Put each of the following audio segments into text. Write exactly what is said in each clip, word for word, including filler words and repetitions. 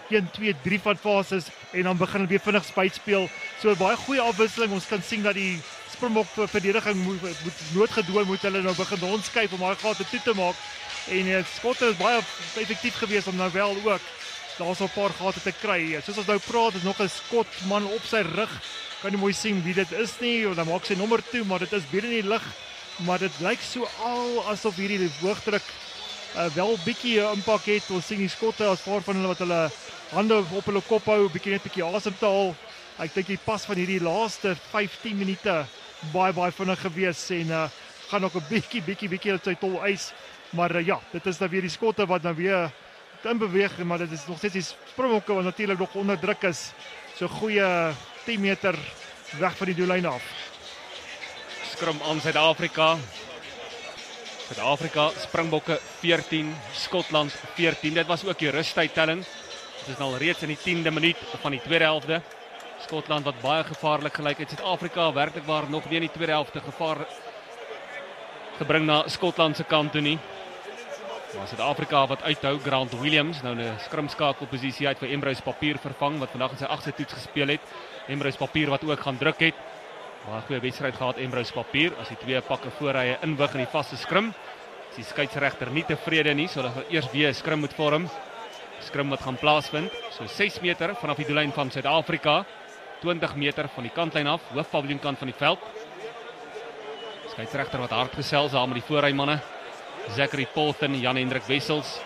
een, twee, drie van fases en dan begin hulle weer vinnig spuit speel. So baie goeie afwisseling. Ons kan sien dat die Springbok verdediging moet, moet noodgedwongen moet hulle nou begin rondskuif om daai gate toe te maak. En uh, skotte is baie effektief geweest om nou wel ook daar so 'n paar gate te kry. Soos ons nou praat, is nog 'n skotman op sy rug. Kan nie mooi sien wie dit is nie, of dan maak sy nommer toe, maar dit is bietjie in die lug. Maar dit lyk so al asof hierdie hoogdruk uh, wel bietjie uh, impak het. Ons sien die skotte as paar van hulle wat hulle hande op hulle kop hou, bietjie net bietjie asem te haal. Ek dink die pas van hierdie laaste vyftien minute baie baie vinnig gewees en uh, gaan nog 'n bietjie bietjie bietjie uit sy tol eis. Maar uh, ja, dit is dan weer die skotte wat nou weer in beweeg, maar dit is nog steeds die Springbokke wat natuurlik nog onder druk is. So goeie tien meter weg van die doellyn af. Skrum aan Suid-Afrika. Suid-Afrika, Springbokke veertien, Skotland veertien. Dit was ook die rustydtelling. Dit is nou reeds in die tiende minuut van die tweede helfte. Skotland wat baie gevaarlik gelyk het. Suid-Afrika werklik waar nog nie in die tweede helfte gevaar gebring na Skotland se kant toe nie. Maar Suid-Afrika wat uithou, Grant Williams, nou 'n skrimskakelposisie uit vir Emrys Papier vervang, wat vandag in sy agste toets gespeel het. Emrys Papier wat ook gaan druk het. Baie goeie wedstryd gehad, Emrys Papier, as die twee pakke voorrye inwig in die vaste skrim. Is die skeieregter nie tevrede nie, so dat hulle eers weer 'n skrim moet vorm. Skrim wat gaan plaasvind, so ses meter vanaf die doellyn van Suid-Afrika, twintig meter van die kantlyn af, hoofpaviljoenkant van die veld. Skeieregter wat hard gesels daar met die voorrymanne. Zachary Polton, Jan-Hendrik Wessels.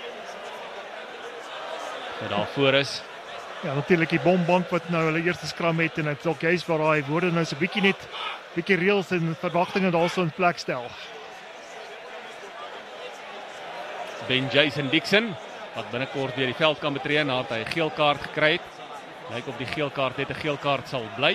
Wat daar voor is. Ja, natuurlik die bombank wat nou hulle eerste skram het en dit dalk juist waar daai woorde nou so 'n bietjie net bietjie reëls en verwagtinge daarso in plek stel. Ben Jason Dixon wat binnekort weer die veld kan betree nadat hy 'n geel kaart gekry het. Lyk of die geel kaart net 'n geel kaart sal bly.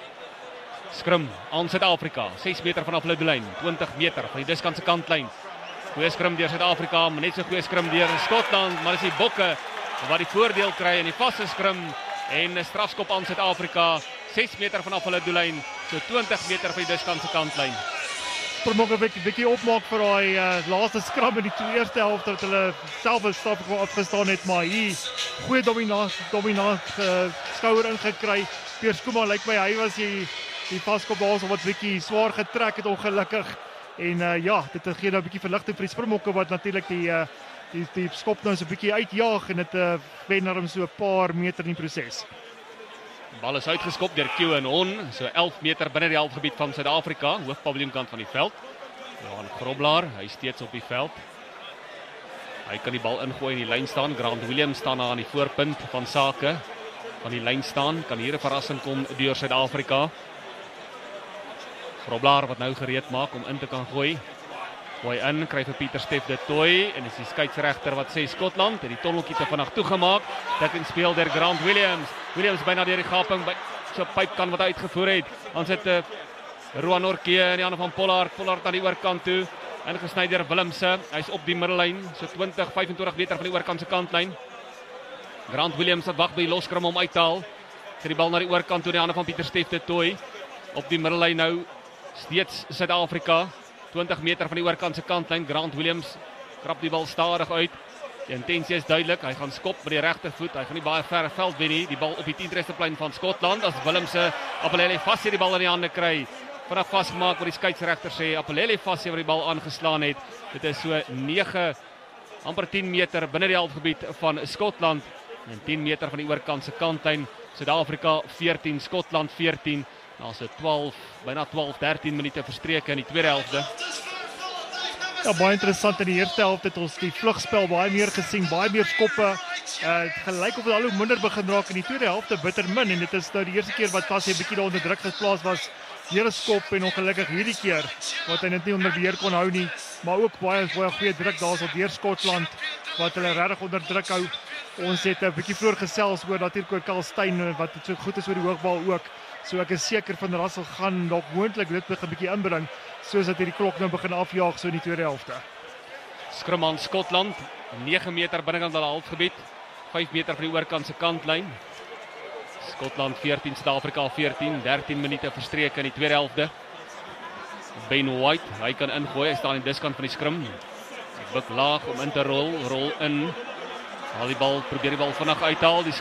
Skrum aan Suid-Afrika, ses meter vanaf hulle doellyn, twintig meter van die diskant se kantlyn. Goeie skrum deur Suid-Afrika, maar net so goeie skrum deur Skotland, maar dis die Bokke wat die voordeel kry in die vaste skrum en 'n strafskop aan Suid-Afrika, ses meter vanaf hulle doellyn, so twintig meter van die diskant se kantlyn. Springbokke 'n bietjie bietjie opmaak vir daai uh, laaste skram in die eerste helfte dat hulle self 'n stap afgestaan het, maar hier goeie dominant dominant uh, skouer ingekry. Piers Skuma lyk my hy was die die vaskop daarso wat bietjie swaar getrek het ongelukkig. En uh, ja, dit gee nou 'n bietjie verligting vir die Springbokke wat natuurlik die uh, die die skop nou so 'n bietjie uitjaag en dit uh, wen hom so 'n paar meter in die proses. Bal is uitgeskop deur Kewan Hon, so elf meter binne die helfgebied van Suid-Afrika, hoofpaviljoenkant van die veld. Johan Groblaar, hy steeds op die veld. Hy kan die bal ingooi in die lyn staan. Grant Williams staan daar aan die voorpunt van sake. Van die lyn staan, kan hier 'n verrassing kom deur Suid-Afrika. Groblaar wat nou gereed maak om in te kan gooi. Gooi in, kry vir Pieter Steff de Tooi en dis die skeieregter wat sê Skotland het die tonneltjie te vinnig toegemaak. Dit in speel deur Grant Williams. Williams byna deur die gaping by so 'n pypkan wat uitgevoer het. Dan sit 'n uh, Roan Orkie in die hande van Pollard. Pollard aan die oorkant toe. Ingesny deur Willemse. Hy's op die middellyn, so twintig, vyf en twintig meter van die oorkant se kantlyn. Grant Williams wat wag by die loskrim om uit te haal. Kry die bal na die oorkant toe in die hande van Pieter Steff de Tooi. Op die middellyn nou steeds Suid-Afrika. twintig meter van die oorkant se kantlyn. Grant Williams krap die bal stadig uit. Die intensie is duidelik. Hy gaan skop met die regtervoet. Hy gaan nie baie ver veld wen nie. Die bal op die tien-tresterplein van Skotland as Willemse Apelele vas hier die bal in die hande kry. Vinnig vasgemaak wat die skeieregter sê. Apelele vas hier waar die bal aangeslaan het. Dit is so nege amper tien meter binne die helfgebied van Skotland en tien meter van die oorkant se kantlyn. Suid-Afrika veertien, Skotland veertien. Nou so twaalf, byna twaalf, dertien minute verstreke in die tweede helfte. Ja, baie interessant in die eerste helfte het ons die vlugspel baie meer gesien, baie meer skoppe. Uh, het gelyk of dit al hoe minder begin raak in die tweede helfte, bitter min en dit is nou die eerste keer wat Vassie 'n bietjie daar onder druk geplaas was. Here skop en ongelukkig hierdie keer wat hy net nie onder beheer kon hou nie, maar ook baie baie goeie druk daarso deur Skotland wat hulle regtig onder druk hou. Ons het 'n bietjie vroeër gesels oor natuurlik oor Carl Steyn wat so goed is oor die hoogbal ook. So ek is seker van Russell gaan dalk moontlik dit begin 'n bietjie inbring soos dat hierdie klok nou begin afjaag so in die tweede helfte. Skrum aan Skotland, nege meter binnekant hulle halfgebied, vyf meter van die oorkant se kantlyn. Skotland veertien, Suid-Afrika veertien, dertien minute verstreke in die tweede helfte. Ben White, hy kan ingooi, hy staan in die diskant van die skrum. Hy buk laag om in te rol, rol in. Haal die bal, probeer die bal vinnig uithaal. Die